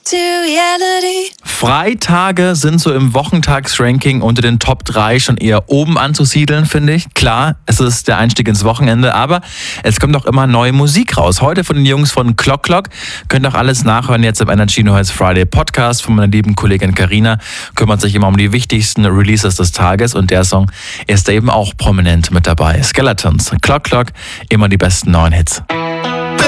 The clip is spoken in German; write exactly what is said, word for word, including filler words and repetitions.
to reality. Freitage sind so im Wochentagsranking unter den Top drei schon eher oben anzusiedeln, finde ich. Klar, es ist der Einstieg ins Wochenende, aber es kommt auch immer neue Musik raus. Heute von den Jungs von Clock Clock. Könnt auch alles nachhören jetzt im Energy Noise Friday Podcast von meiner lieben Kollegin Carina. Kümmert sich immer um die wichtigsten Releases des Tages und der Song ist da eben auch prominent mit dabei. Skeletons, Clock Clock, immer die besten neuen Hits.